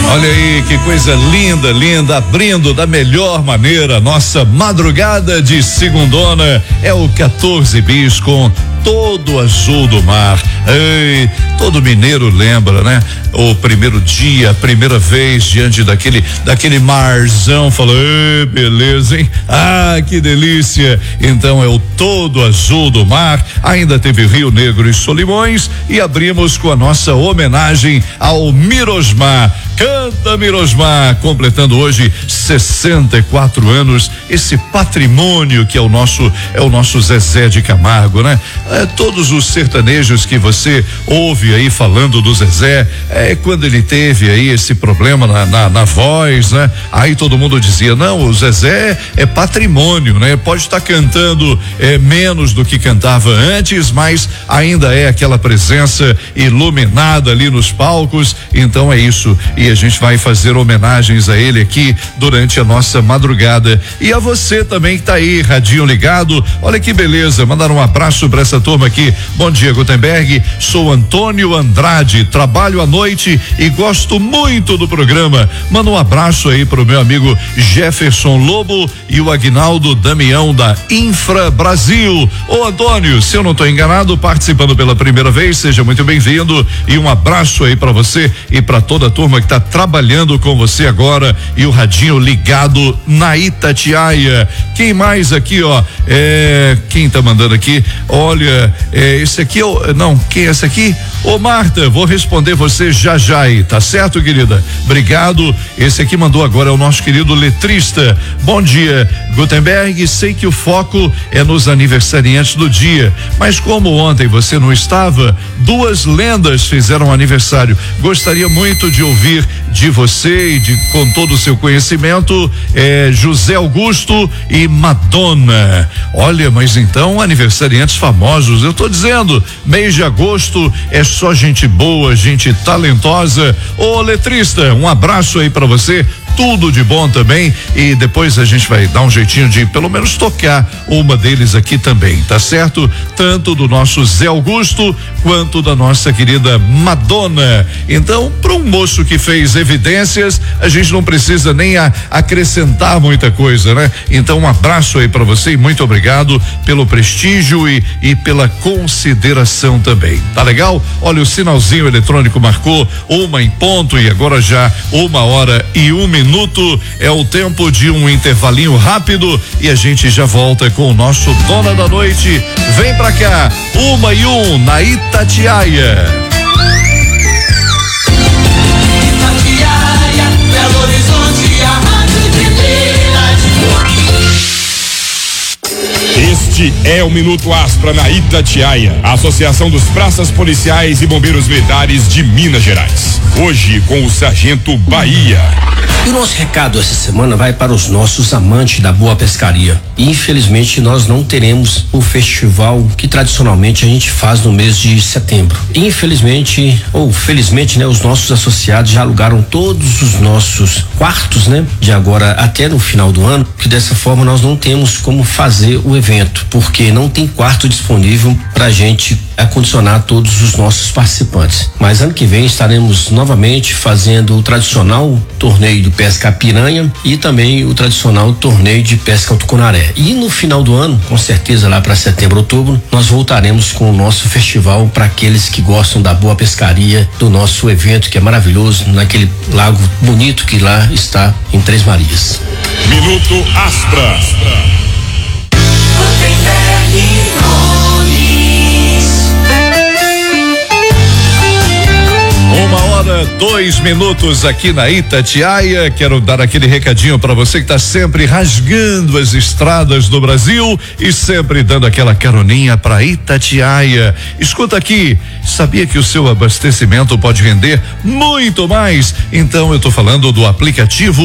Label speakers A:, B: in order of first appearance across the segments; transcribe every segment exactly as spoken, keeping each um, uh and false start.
A: Olha aí que coisa linda, linda, abrindo da melhor maneira nossa madrugada de segundona. É o quatorze bis com todo azul do mar. Ei, todo mineiro lembra, né? O primeiro dia, a primeira vez diante daquele daquele marzão, falou, ei, beleza, hein? Ah, que delícia. Então é o todo azul do mar. Ainda teve Rio Negro e Solimões e abrimos com a nossa homenagem ao Mirosmar. Canta Mirosmar, completando hoje sessenta e quatro anos, esse patrimônio que é o nosso é o nosso Zezé de Camargo, né? É, todos os sertanejos que você ouve aí falando do Zezé, é quando ele teve aí esse problema na, na, na voz, né? Aí todo mundo dizia, não, o Zezé é patrimônio, né? Pode estar cantando é, menos do que cantava antes, mas ainda é aquela presença iluminada ali nos palcos, então é isso. E a gente vai fazer homenagens a ele aqui durante a nossa madrugada. E a você também que tá aí, radinho ligado, olha que beleza, mandar um abraço para essa turma aqui. Bom dia, Gutenberg, sou Antônio Andrade, trabalho à noite e gosto muito do programa. Manda um abraço aí pro meu amigo Jefferson Lobo e o Aguinaldo Damião da Infra Brasil. Ô Antônio, se eu não tô enganado, participando pela primeira vez, seja muito bem-vindo e um abraço aí para você e para toda a turma que tá trabalhando com você agora e o radinho ligado na Itatiaia. Quem mais aqui, ó? É, quem tá mandando aqui? Olha, é, esse aqui, ó, não, quem é esse aqui? Ô Marta, vou responder você já já aí, tá certo, querida? Obrigado. Esse aqui mandou agora é o nosso querido letrista. Bom dia, Gutenberg, sei que o foco é nos aniversariantes do dia, mas como ontem você não estava, duas lendas fizeram aniversário. Gostaria muito de ouvir de você e de com todo o seu conhecimento, é, José Augusto e Madonna. Olha, mas então aniversariantes famosos, eu tô dizendo, mês de agosto é só gente boa, gente talentosa. Ô letrista, um abraço aí pra você, tudo de bom também, e depois a gente vai dar um jeitinho de pelo menos tocar uma deles aqui também, tá certo? Tanto do nosso Zé Augusto quanto da nossa querida Madonna. Então, para um moço que fez evidências, a gente não precisa nem a, acrescentar muita coisa, né? Então, um abraço aí para você e muito obrigado pelo prestígio e, e pela consideração também. Tá legal? Olha, o sinalzinho eletrônico marcou uma em ponto e agora já uma hora e um minuto. Minuto é o tempo de um intervalinho rápido e a gente já volta com o nosso Dona da Noite. Vem pra cá, uma e um na Itatiaia.
B: Itatiaia, Belo Horizonte, a rádio de Minas.
C: Este é o Minuto Aspra na Itatiaia, Associação dos Praças Policiais e Bombeiros Militares de Minas Gerais. Hoje com o Sargento Bahia.
D: E o nosso recado essa semana vai para os nossos amantes da boa pescaria. Infelizmente nós não teremos o festival que tradicionalmente a gente faz no mês de setembro. Infelizmente, ou felizmente, né, os nossos associados já alugaram todos os nossos quartos, né, de agora até no final do ano, que dessa forma nós não temos como fazer o evento, porque não tem quarto disponível pra gente acondicionar todos os nossos participantes. Mas ano que vem estaremos novamente fazendo o tradicional torneio de pesca piranha e também o tradicional torneio de pesca ao tucunaré. E no final do ano, com certeza lá para setembro, outubro, nós voltaremos com o nosso festival para aqueles que gostam da boa pescaria, do nosso evento que é maravilhoso, naquele lago bonito que lá está em Três Marias.
C: Minuto Aspra.
A: Uma hora, dois minutos aqui na Itatiaia. Quero dar aquele recadinho para você que está sempre rasgando as estradas do Brasil e sempre dando aquela caroninha para Itatiaia. Escuta aqui, sabia que o seu abastecimento pode render muito mais? Então eu tô falando do aplicativo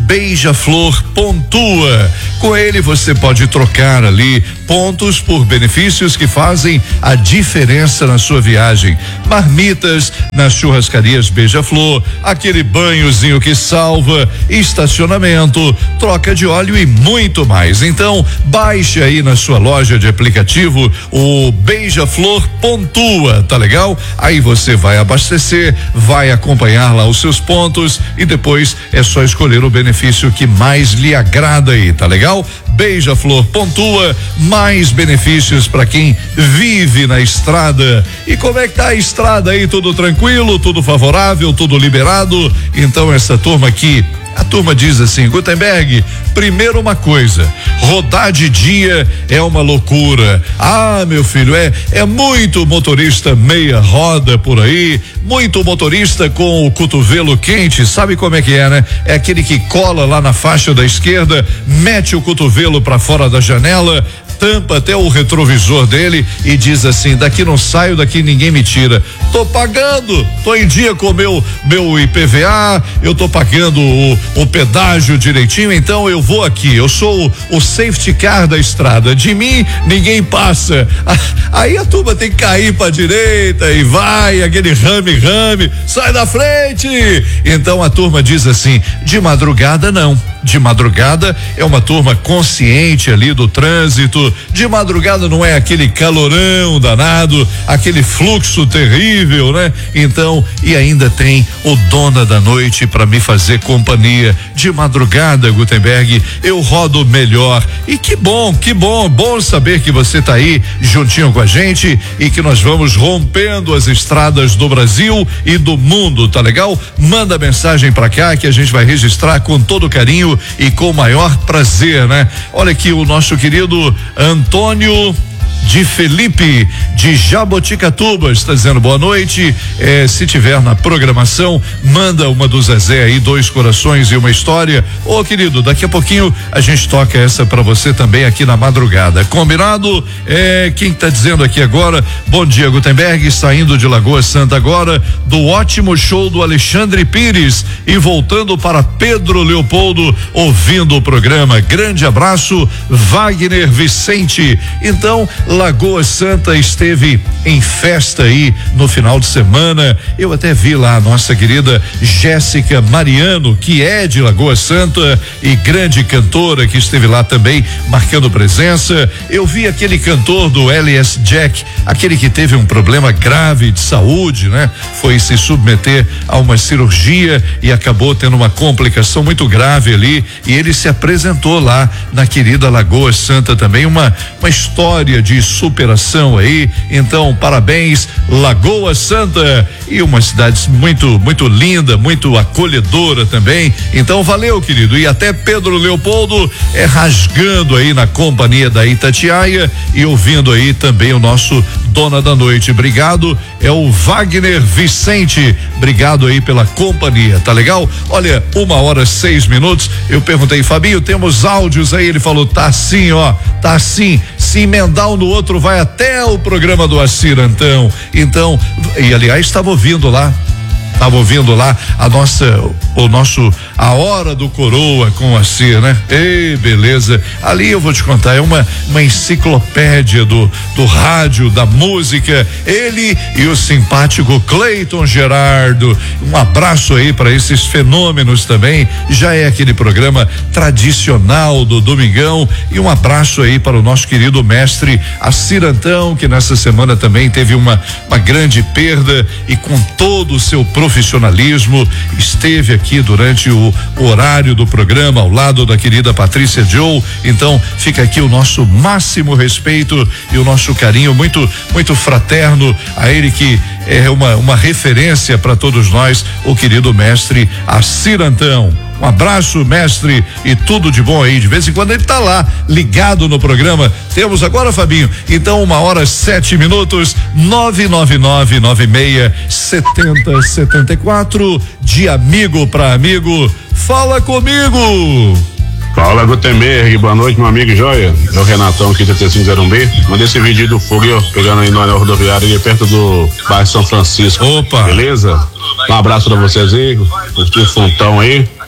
A: Beija-Flor Pontua. Com ele você pode trocar ali pontos por benefícios que fazem a diferença na sua viagem. Marmitas nas churrascarias Beija-Flor, aquele banhozinho que salva, estacionamento, troca de óleo e muito mais. Então, baixe aí na sua loja de aplicativo o Beija-Flor Pontua, tá legal? Aí você vai abastecer, vai acompanhar lá os seus pontos e depois é só escolher o benefício que mais lhe agrada aí, tá legal? Beija-Flor Pontua, mais benefícios para quem vive na estrada. E como é que tá a estrada aí? Tudo tranquilo, tudo favorável, tudo liberado? Então essa turma aqui, a turma diz assim: Gutenberg, primeiro uma coisa, rodar de dia é uma loucura. Ah, meu filho, é é muito motorista meia roda por aí, muito motorista com o cotovelo quente, sabe como é que é, né? É aquele que cola lá na faixa da esquerda, mete o cotovelo para fora da janela, tampa até o retrovisor dele e diz assim: daqui não saio, daqui ninguém me tira. Tô pagando, tô em dia com o meu, meu I P V A, eu tô pagando o, o pedágio direitinho, então eu vou aqui, eu sou o, o safety car da estrada, de mim ninguém passa. Aí a turma tem que cair pra direita e vai, aquele rame-rame, sai da frente. Então a turma diz assim: de madrugada não. De madrugada é uma turma consciente ali do trânsito. De madrugada não é aquele calorão danado, aquele fluxo terrível, né? Então, e ainda tem o Dona da Noite para me fazer companhia. De madrugada, Gutenberg, eu rodo melhor. E que bom, que bom, bom saber que você tá aí juntinho com a gente e que nós vamos rompendo as estradas do Brasil e do mundo, tá legal? Manda mensagem para cá que a gente vai registrar com todo carinho e com o maior prazer, né? Olha aqui o nosso querido Antônio de Felipe de Jaboticatuba está dizendo boa noite, eh, se tiver na programação manda uma do Zezé aí, dois corações e uma história. Ô oh, querido, daqui a pouquinho a gente toca essa pra você também aqui na madrugada, combinado? Eh, quem tá dizendo aqui agora, bom dia Gutenberg, saindo de Lagoa Santa agora do ótimo show do Alexandre Pires e voltando para Pedro Leopoldo ouvindo o programa, grande abraço Wagner Vicente. Então Lagoa Santa esteve em festa aí no final de semana. Eu até vi lá a nossa querida Jéssica Mariano, que é de Lagoa Santa e grande cantora, que esteve lá também marcando presença. Eu vi aquele cantor do L S Jack, aquele que teve um problema grave de saúde, né? Foi se submeter a uma cirurgia e acabou tendo uma complicação muito grave ali, e ele se apresentou lá na querida Lagoa Santa também, uma uma história de superação aí. Então, parabéns, Lagoa Santa, e uma cidade muito, muito linda, muito acolhedora também. Então, valeu, querido. E até Pedro Leopoldo é rasgando aí na companhia da Itatiaia e ouvindo aí também o nosso Dona da Noite. Obrigado, é o Wagner Vicente. Obrigado aí pela companhia, tá legal? Olha, uma hora seis minutos. Eu perguntei, Fabinho, temos áudios aí? Ele falou, tá assim, ó, tá assim. Se emendar um no outro, vai até o programa do Assir Antão. Então, e aliás, estava ouvindo lá. Estava ouvindo lá a nossa, o nosso, a hora do Coroa com o Assir, né? Ei, beleza. Ali eu vou te contar, é uma, uma enciclopédia do, do rádio, da música. Ele e o simpático Cleiton Gerardo. Um abraço aí para esses fenômenos também. Já é aquele programa tradicional do Domingão. E um abraço aí para o nosso querido mestre Assir Antão, que nessa semana também teve uma, uma grande perda e com todo o seu profissionalismo esteve aqui durante o, o horário do programa ao lado da querida Patrícia Joe. Então fica aqui o nosso máximo respeito e o nosso carinho muito muito fraterno a ele, que é uma uma referência para todos nós, o querido mestre Assir Antão. Um abraço, mestre, e tudo de bom aí. De vez em quando ele tá lá, ligado no programa. Temos agora, Fabinho, então uma hora sete minutos, nove nove nove nove seis setenta setenta e quatro, de amigo para amigo. Fala comigo!
E: Fala, Gutenberg, boa noite, meu amigo Joia. É o Renatão aqui do T cinco zero um B. Mandei esse vídeo do fogo, ó, pegando aí na rodoviária ali perto do bairro São Francisco.
A: Opa!
E: Beleza? Um abraço pra vocês aí, o Fontão aí.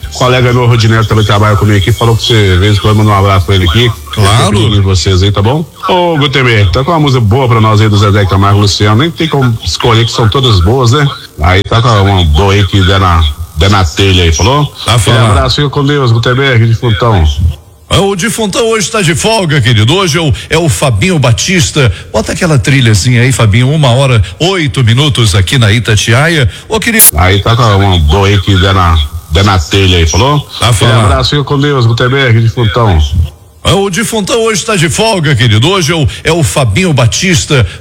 E: O colega meu, Rodinelli, também trabalha comigo aqui, falou que você, de vez em quando, manda um abraço pra ele aqui.
A: Claro.
E: De vocês aí, tá bom? Ô, Gutemir, tá com uma música boa pra nós aí do Zezé Camargo e Luciano, nem tem como escolher, que são todas boas, né? Aí tá com uma boa aí que der na, der na telha aí, falou?
A: Tá falando.
E: Um abraço, fica com Deus, Gutemir, de Funtão.
A: O defuntão hoje está de folga, querido. Hoje é o, é o Fabinho Batista. Bota aquela trilhazinha aí, Fabinho. Uma hora, oito minutos aqui na Itatiaia. Ô, querido.
E: Aí tá com uma boa aí que der na, der na telha aí, falou?
A: Tá falando.
E: Um abraço, fica com Deus, Gutemir, de Funtão.
A: O defuntão hoje está de folga, querido. Hoje é o, é o Fabinho Batista.